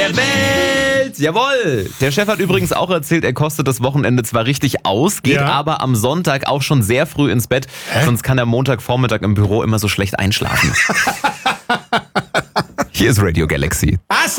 der Welt. Jawohl. Der Chef hat übrigens auch erzählt, er kostet das Wochenende zwar richtig aus, geht aber am Sonntag auch schon sehr früh ins Bett. Sonst kann er Montagvormittag im Büro immer so schlecht einschlafen. Hier ist Radio Galaxy.